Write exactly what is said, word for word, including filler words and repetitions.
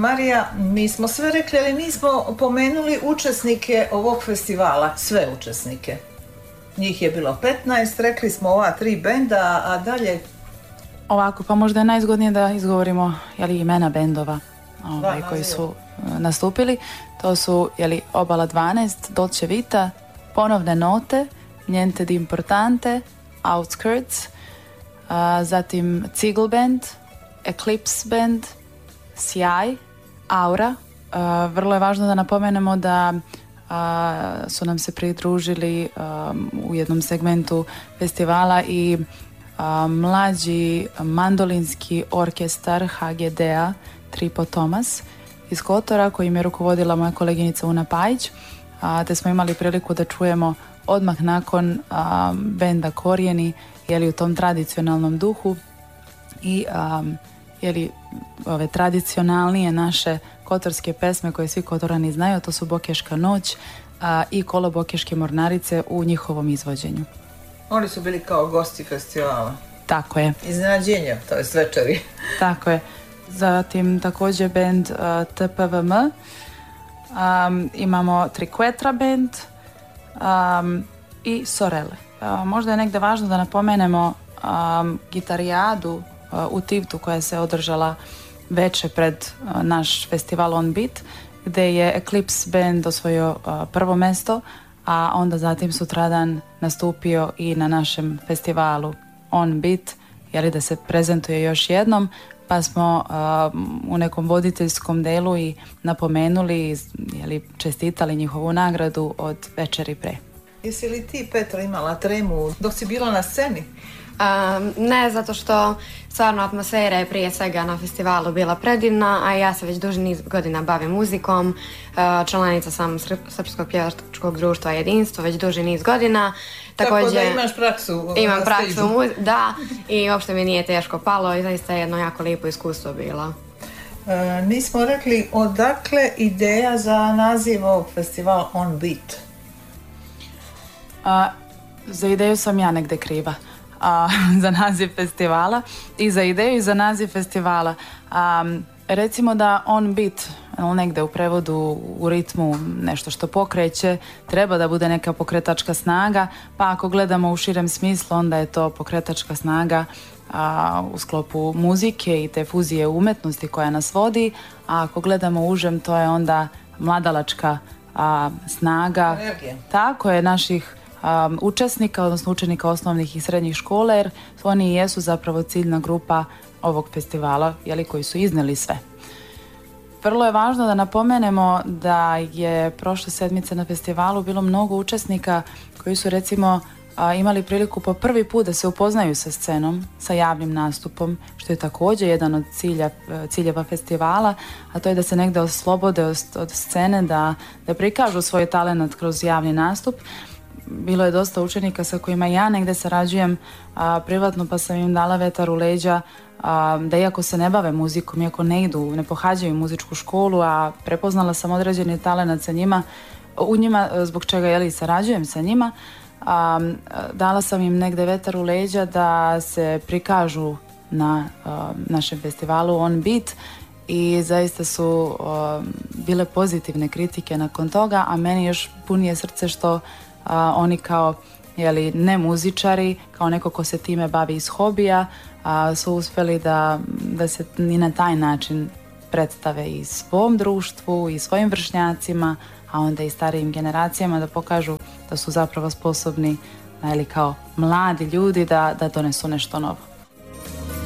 Marija, mi smo sve rekli, ali nismo pomenuli učesnike ovog festivala, sve učesnike. Njih je bilo petnaest, rekli smo ova tri benda, a dalje... Ovako, pa možda je najzgodnije da izgovorimo jeli, imena bendova ovaj, da, koji su uh, nastupili. To su jeli, Obala dvanaest, Dolce Vita, Ponovne note, Niente di importante, Outskirts, uh, zatim Cigl Band, Eclipse Band, Sjaj, Aura. Uh, vrlo je važno da napomenemo da uh, su nam se pridružili um, u jednom segmentu festivala i uh, mlađi mandolinski orkestar H G D-a Tripo Tomas iz Kotora, kojim je rukovodila moja koleginica Una Pajić, uh, te smo imali priliku da čujemo odmah nakon uh, benda Korijeni, jeli u tom tradicionalnom duhu i um, jeli ove tradicionalnije naše kotorske pesme koje svi Kotorani znaju, to su Bokeška noć a, i Kolo Bokeške mornarice u njihovom izvođenju. Oni su bili kao gosti festivala. Tako je. Iznenađenja, to je večeri. Tako je. Zatim također band uh, T P V M, um, imamo Triquetra band um, i Sorele. Uh, možda je negde važno da napomenemo um, gitarijadu u Tivtu koja se održala veče pred naš festival On Beat, gde je Eclipse Band osvojio prvo mesto, a onda zatim sutradan nastupio i na našem festivalu On Beat, jeli da se prezentuje još jednom, pa smo uh, u nekom voditeljskom delu i napomenuli, jeli, čestitali njihovu nagradu od večeri pre. Jesi li ti, Petra, imala tremu dok si bila na sceni? Um, ne, zato što stvarno atmosfera je prije svega na festivalu bila predivna, a ja se već duži niz godina bavim muzikom, uh, članica sam Srpskog pjevačkog društva Jedinstvo već duži niz godina. Također, tako da imaš praksu. Imam praksu, muzi- da, i uopšte mi nije teško palo i zaista je jedno jako lijepo iskustvo bilo. E, nismo rekli odakle ideja za naziv ovog festivala On Beat? A, za ideju sam ja negde kriva. A, za naziv festivala i za ideju i za naziv festivala. A, recimo da On Beat, negde u prevodu u ritmu nešto što pokreće, treba da bude neka pokretačka snaga, pa ako gledamo u širem smislu, onda je to pokretačka snaga a, u sklopu muzike i te fuzije umetnosti koja nas vodi, a ako gledamo u užem, to je onda mladalačka a, snaga. Energija. Tako je, naših Um, učesnika, odnosno učenika osnovnih i srednjih škola, jer oni i jesu zapravo ciljna grupa ovog festivala, jeli, koji su izneli sve. Vrlo je važno da napomenemo da je prošle sedmice na festivalu bilo mnogo učesnika koji su recimo a, imali priliku po prvi put da se upoznaju sa scenom, sa javnim nastupom, što je također jedan od cilja, ciljeva festivala, a to je da se negde oslobode od, od scene, da, da prikažu svoj talenat kroz javni nastup. Bilo je dosta učenika sa kojima ja negde sarađujem a, privatno, pa sam im dala vetar u leđa a, da iako se ne bave muzikom, iako ne idu, ne pohađaju muzičku školu, a prepoznala sam određeni talenat sa njima, u njima, zbog čega jeli, sarađujem sa njima, a, dala sam im negde vetar u leđa da se prikažu na a, našem festivalu On Beat i zaista su a, bile pozitivne kritike nakon toga, a meni još punije srce što a, oni kao jeli, ne muzičari, kao neko ko se time bavi iz hobija, a, su uspjeli da, da se i na taj način predstave i svom društvu i svojim vršnjacima, a onda i starijim generacijama, da pokažu da su zapravo sposobni, ili kao mladi ljudi, da, da donesu nešto novo.